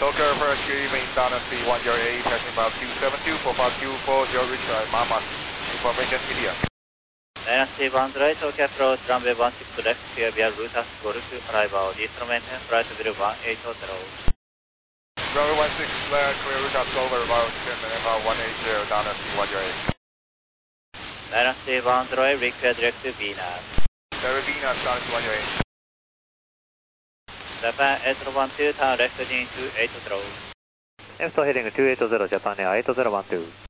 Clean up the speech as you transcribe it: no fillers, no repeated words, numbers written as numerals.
Tokyo Airport, good evening, Dynasty 108, passing about 272, profile 240, reach Mama, information media. Dynasty 108, Tokyo Approach, runway 16 left, clear via route as Golf, arrival, Eastern maintenance, flight 0180. Runway 16 left, clear route as Golf, arrival, Eastern maintenance, 180, Dynasty 108. Dynasty 108, request direct to Venus. Venus, Dynasty 108. Japan 8012, turn left heading to 80. Left heading 280, Japan Air 8012.